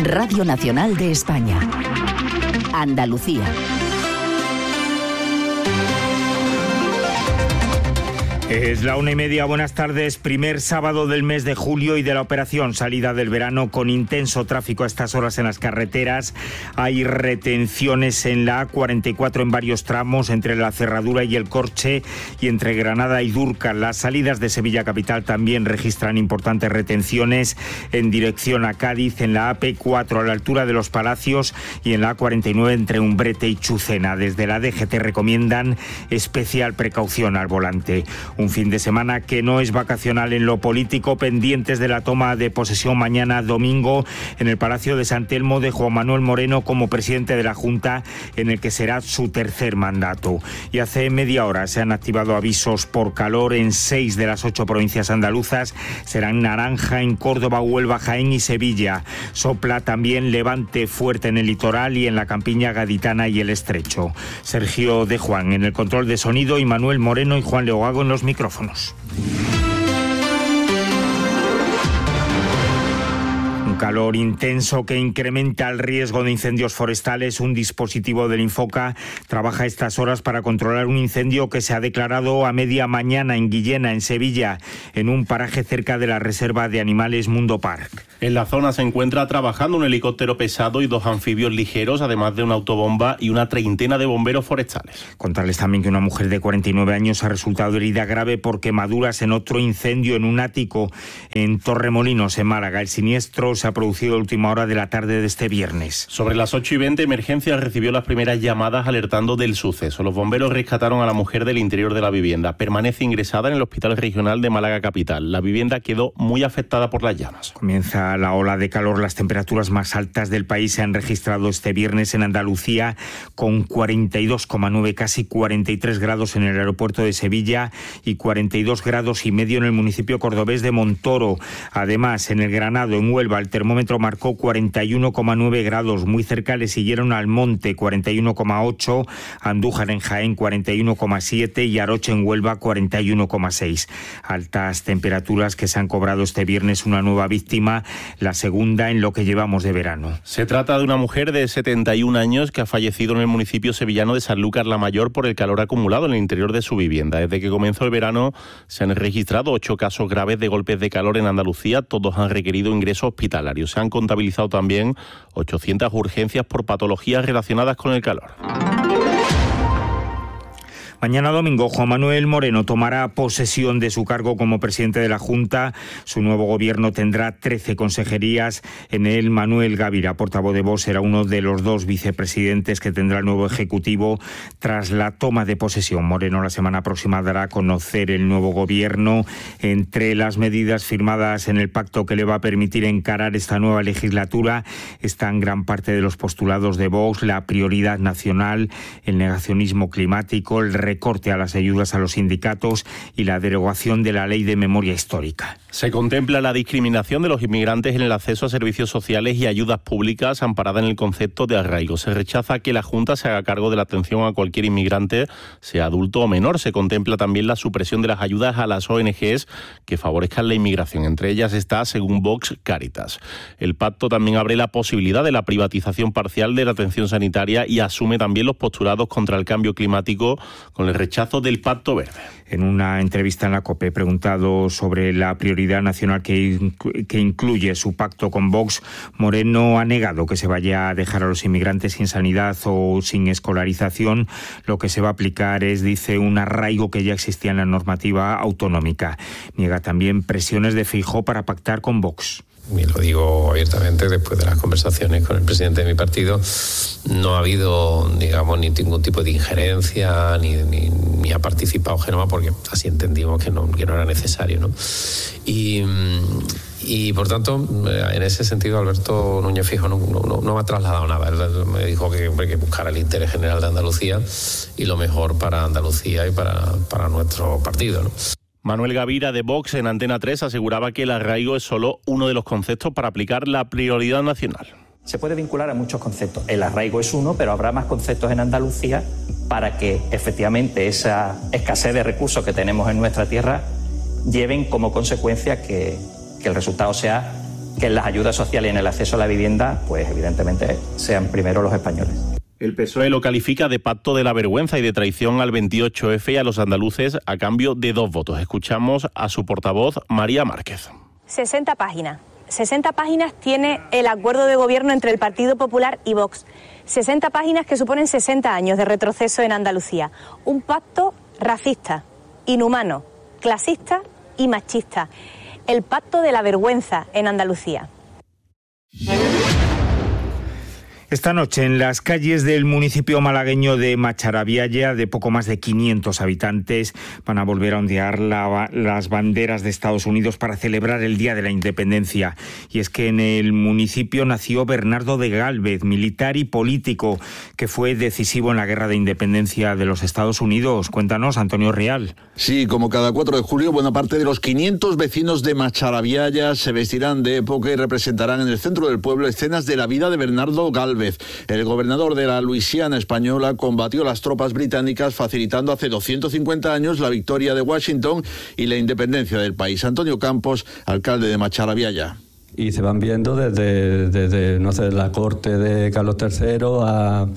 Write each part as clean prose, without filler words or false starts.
Radio Nacional de España. Andalucía. Es la 1:30, buenas tardes. Primer sábado del mes de julio y de la operación salida del verano con intenso tráfico a estas horas en las carreteras. Hay retenciones en la A44 en varios tramos entre la Cerradura y el Corche y entre Granada y Durca. Las salidas de Sevilla capital también registran importantes retenciones en dirección a Cádiz en la AP4 a la altura de los Palacios y en la A49 entre Umbrete y Chucena. Desde la DGT recomiendan especial precaución al volante. Un fin de semana que no es vacacional en lo político, pendientes de la toma de posesión mañana domingo en el Palacio de San Telmo de Juan Manuel Moreno como presidente de la Junta, en el que será su tercer mandato. Y hace media hora se han activado avisos por calor en 6 de las 8 provincias andaluzas. Serán naranja en Córdoba, Huelva, Jaén y Sevilla. Sopla también levante fuerte en el litoral y en la campiña gaditana y el Estrecho. Sergio de Juan en el control de sonido y Manuel Moreno y Juan Leogago en los micrófonos. Un calor intenso que incrementa el riesgo de incendios forestales. Un dispositivo del Infoca trabaja estas horas para controlar un incendio que se ha declarado a media mañana en Guillena, en Sevilla, en un paraje cerca de la reserva de animales Mundo Park. En la zona se encuentra trabajando un helicóptero pesado y 2 anfibios ligeros, además de una autobomba y una treintena de bomberos forestales. Contarles también que una mujer de 49 años ha resultado herida grave por quemaduras en otro incendio en un ático en Torremolinos, en Málaga. El siniestro se ha producido a última hora de la tarde de este viernes. Sobre las 8:20, Emergencias recibió las primeras llamadas alertando del suceso. Los bomberos rescataron a la mujer del interior de la vivienda. Permanece ingresada en el Hospital Regional de Málaga Capital. La vivienda quedó muy afectada por las llamas. Comienza la ola de calor. Las temperaturas más altas del país se han registrado este viernes en Andalucía, con 42,9, casi 43 grados en el aeropuerto de Sevilla y 42 grados y medio en el municipio cordobés de Montoro. Además, en el Granado, en Huelva, el termómetro marcó 41,9 grados. Muy cerca le siguieron Almonte, 41,8, Andújar en Jaén, 41,7 y Aroche en Huelva, 41,6. Altas temperaturas que se han cobrado este viernes una nueva víctima, la segunda en lo que llevamos de verano. Se trata de una mujer de 71 años que ha fallecido en el municipio sevillano de Sanlúcar la Mayor por el calor acumulado en el interior de su vivienda. Desde que comenzó el verano se han registrado 8 casos graves de golpes de calor en Andalucía. Todos han requerido ingreso hospitalario. Se han contabilizado también 800 urgencias por patologías relacionadas con el calor. Mañana domingo, Juan Manuel Moreno tomará posesión de su cargo como presidente de la Junta. Su nuevo gobierno tendrá 13 consejerías. En él, Manuel Gavira, portavoz de Vox, será uno de los 2 vicepresidentes que tendrá el nuevo Ejecutivo tras la toma de posesión. Moreno la semana próxima dará a conocer el nuevo gobierno. Entre las medidas firmadas en el pacto que le va a permitir encarar esta nueva legislatura están gran parte de los postulados de Vox, la prioridad nacional, el negacionismo climático, el recorte a las ayudas a los sindicatos y la derogación de la ley de memoria histórica. Se contempla la discriminación de los inmigrantes en el acceso a servicios sociales y ayudas públicas amparada en el concepto de arraigo. Se rechaza que la Junta se haga cargo de la atención a cualquier inmigrante, sea adulto o menor. Se contempla también la supresión de las ayudas a las ONGs que favorezcan la inmigración. Entre ellas está, según Vox, Cáritas. El pacto también abre la posibilidad de la privatización parcial de la atención sanitaria y asume también los postulados contra el cambio climático con el rechazo del Pacto Verde. En una entrevista en la COPE, preguntado sobre la prioridad nacional que incluye su pacto con Vox, Moreno ha negado que se vaya a dejar a los inmigrantes sin sanidad o sin escolarización. Lo que se va a aplicar es, dice, un arraigo que ya existía en la normativa autonómica. Niega también presiones de Feijóo para pactar con Vox. Y lo digo abiertamente, después de las conversaciones con el presidente de mi partido, no ha habido, digamos, ni ningún tipo de injerencia, ni ha participado Génova, porque así entendimos que no era necesario, ¿no? Y por tanto, en ese sentido, Alberto Núñez Feijóo no me ha trasladado nada. Él me dijo que buscara el interés general de Andalucía y lo mejor para Andalucía y para nuestro partido, ¿no? Manuel Gavira de Vox en Antena 3 aseguraba que el arraigo es solo uno de los conceptos para aplicar la prioridad nacional. Se puede vincular a muchos conceptos. El arraigo es uno, pero habrá más conceptos en Andalucía para que efectivamente esa escasez de recursos que tenemos en nuestra tierra lleven como consecuencia que el resultado sea que en las ayudas sociales y en el acceso a la vivienda, pues evidentemente sean primero los españoles. El PSOE lo califica de pacto de la vergüenza y de traición al 28F y a los andaluces a cambio de 2 votos. Escuchamos a su portavoz, María Márquez. 60 páginas. 60 páginas tiene el acuerdo de gobierno entre el Partido Popular y Vox. 60 páginas que suponen 60 años de retroceso en Andalucía. Un pacto racista, inhumano, clasista y machista. El pacto de la vergüenza en Andalucía. Esta noche en las calles del municipio malagueño de Macharabiaya, de poco más de 500 habitantes, van a volver a ondear las banderas de Estados Unidos para celebrar el Día de la Independencia. Y es que en el municipio nació Bernardo de Gálvez, militar y político, que fue decisivo en la Guerra de Independencia de los Estados Unidos. Cuéntanos, Antonio Real. Sí, como cada 4 de julio, buena parte de los 500 vecinos de Macharabiaya se vestirán de época y representarán en el centro del pueblo escenas de la vida de Bernardo Gálvez. El gobernador de la Luisiana española combatió a las tropas británicas, facilitando hace 250 años la victoria de Washington y la independencia del país. Antonio Campos, alcalde de Macharabiaya. Y se van viendo desde no sé, la corte de Carlos III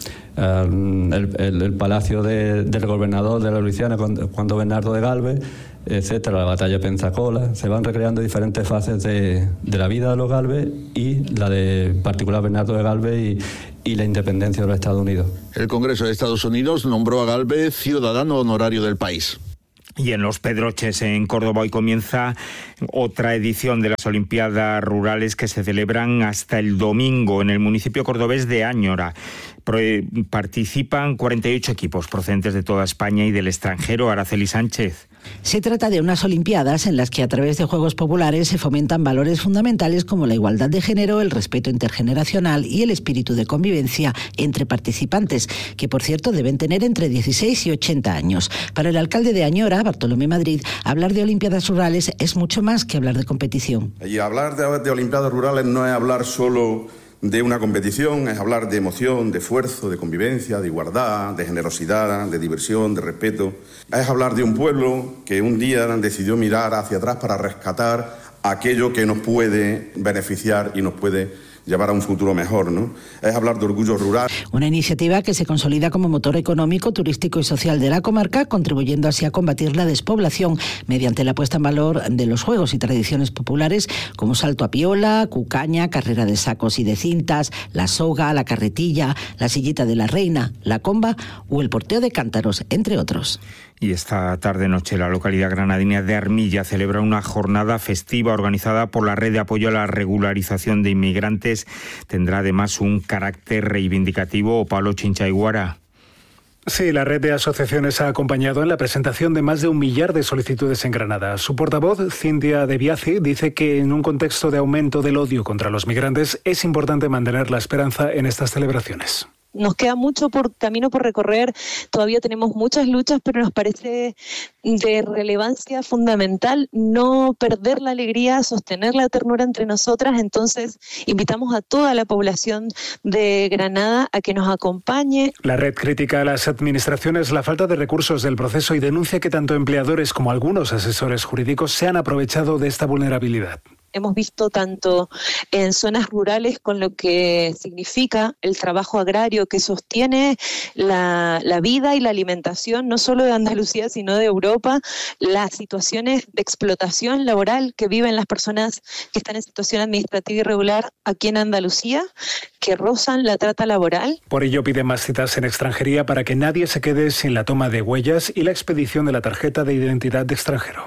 el palacio del gobernador de la Luisiana cuando Bernardo de Gálvez, etcétera, la batalla de Pensacola. Se van recreando diferentes fases de la vida de los Gálvez y la de particular Bernardo de Gálvez y la independencia de los Estados Unidos. El Congreso de Estados Unidos nombró a Gálvez ciudadano honorario del país. Y en Los Pedroches, en Córdoba, hoy comienza otra edición de las Olimpiadas Rurales que se celebran hasta el domingo en el municipio cordobés de Añora. Participan 48 equipos procedentes de toda España y del extranjero. Araceli Sánchez. Se trata de unas Olimpiadas en las que a través de juegos populares se fomentan valores fundamentales como la igualdad de género, el respeto intergeneracional y el espíritu de convivencia entre participantes, que por cierto deben tener entre 16 y 80 años. Para el alcalde de Añora, Bartolomé Madrid, hablar de Olimpiadas Rurales es mucho más que hablar de competición. Y hablar de Olimpiadas Rurales no es hablar solo de una competición, es hablar de emoción, de esfuerzo, de convivencia, de igualdad, de generosidad, de diversión, de respeto. Es hablar de un pueblo que un día decidió mirar hacia atrás para rescatar aquello que nos puede beneficiar y nos puede llevar a un futuro mejor, ¿no? Es hablar de orgullo rural. Una iniciativa que se consolida como motor económico, turístico y social de la comarca, contribuyendo así a combatir la despoblación mediante la puesta en valor de los juegos y tradiciones populares como salto a piola, cucaña, carrera de sacos y de cintas, la soga, la carretilla, la sillita de la reina, la comba o el porteo de cántaros, entre otros. Y esta tarde-noche la localidad granadina de Armilla celebra una jornada festiva organizada por la Red de Apoyo a la Regularización de Inmigrantes. Tendrá además un carácter reivindicativo. Pablo Chinchaiguara. Sí, la red de asociaciones ha acompañado en la presentación de más de 1 millar de solicitudes en Granada. Su portavoz, Cintia De Biasi, dice que en un contexto de aumento del odio contra los migrantes es importante mantener la esperanza en estas celebraciones. Nos queda mucho camino por recorrer, todavía tenemos muchas luchas, pero nos parece de relevancia fundamental no perder la alegría, sostener la ternura entre nosotras. Entonces invitamos a toda la población de Granada a que nos acompañe. La red critica a las administraciones la falta de recursos del proceso y denuncia que tanto empleadores como algunos asesores jurídicos se han aprovechado de esta vulnerabilidad. Hemos visto tanto en zonas rurales con lo que significa el trabajo agrario que sostiene la vida y la alimentación, no solo de Andalucía, sino de Europa, las situaciones de explotación laboral que viven las personas que están en situación administrativa irregular aquí en Andalucía, que rozan la trata laboral. Por ello pide más citas en extranjería para que nadie se quede sin la toma de huellas y la expedición de la tarjeta de identidad de extranjero.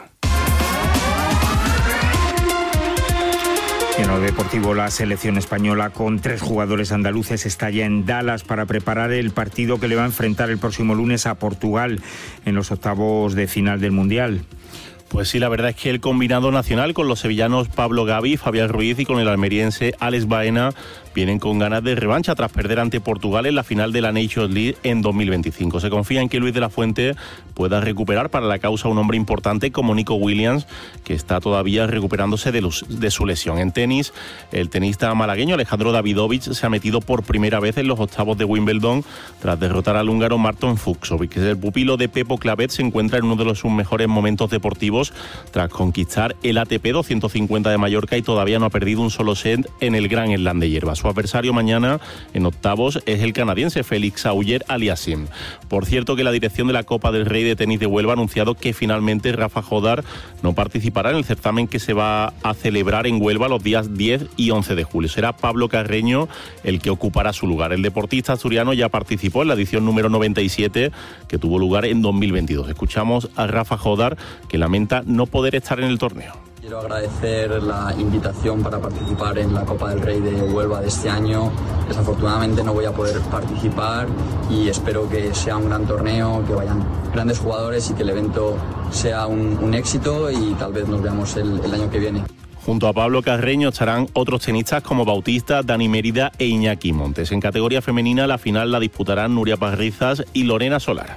En lo deportivo, la selección española con 3 jugadores andaluces está ya en Dallas para preparar el partido que le va a enfrentar el próximo lunes a Portugal en los octavos de final del Mundial. Pues sí, la verdad es que el combinado nacional con los sevillanos Pablo Gavi, Fabián Ruiz y con el almeriense Alex Baena vienen con ganas de revancha tras perder ante Portugal en la final de la Nations League en 2025. Se confía en que Luis de la Fuente pueda recuperar para la causa un hombre importante como Nico Williams, que está todavía recuperándose de su lesión. En tenis, el tenista malagueño Alejandro Davidovich se ha metido por primera vez en los octavos de Wimbledon tras derrotar al húngaro Marton Fucsovics. El pupilo de Pepo Clavet se encuentra en uno de sus mejores momentos deportivos tras conquistar el ATP 250 de Mallorca y todavía no ha perdido un solo set en el Grand Slam de hierba. Su adversario mañana en octavos es el canadiense Félix Auger-Aliassime. Por cierto, que la dirección de la Copa del Rey de tenis de Huelva ha anunciado que finalmente Rafa Jodar no participará en el certamen que se va a celebrar en Huelva los días 10 y 11 de julio. Será Pablo Carreño el que ocupará su lugar. El deportista asturiano ya participó en la edición número 97 que tuvo lugar en 2022. Escuchamos a Rafa Jodar, que lamenta no poder estar en el torneo. Quiero agradecer la invitación para participar en la Copa del Rey de Huelva de este año. Desafortunadamente no voy a poder participar y espero que sea un gran torneo, que vayan grandes jugadores y que el evento sea un éxito y tal vez nos veamos el año que viene. Junto a Pablo Carreño estarán otros tenistas como Bautista, Dani Mérida e Iñaki Montes. En categoría femenina, la final la disputarán Nuria Parrizas y Lorena Solar.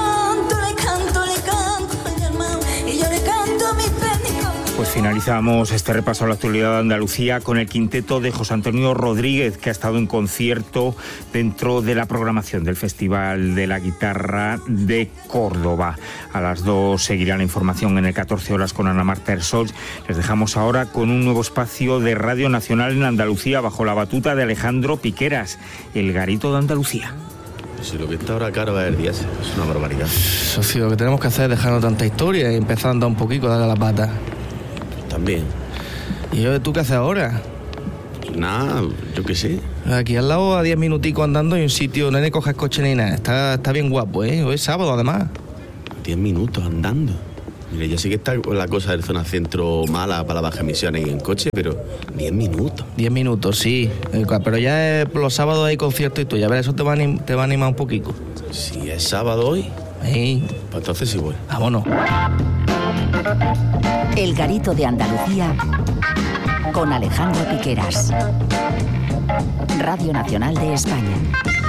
Pues finalizamos este repaso a la actualidad de Andalucía con el quinteto de José Antonio Rodríguez, que ha estado en concierto dentro de la programación del Festival de la Guitarra de Córdoba. A las 2 seguirá la información en el 14 horas con Ana Marta Ersol. Les dejamos ahora con un nuevo espacio de Radio Nacional en Andalucía bajo la batuta de Alejandro Piqueras, el Garito de Andalucía. Si lo que está ahora caro es el diésel, es una barbaridad. Socio, lo que tenemos que hacer es dejarnos tanta historia y empezar a andar un poquito, darle la pata. También. ¿Y tú qué haces ahora? Nada, yo qué sé. Aquí al lado, a 10 minuticos andando, hay un sitio, no le coges coche ni nada. Está bien guapo, ¿eh? Hoy es sábado, además. 10 minutos andando. Mire, yo sé que está la cosa del zona centro mala para bajar emisiones en coche, pero 10 minutos. 10 minutos, sí. Pero ya los sábados hay conciertos y tú, ya verás, eso te va a animar un poquito. Si es sábado hoy, sí. Pues entonces sí voy. Vámonos. El Garito de Andalucía con Alejandro Piqueras. Radio Nacional de España.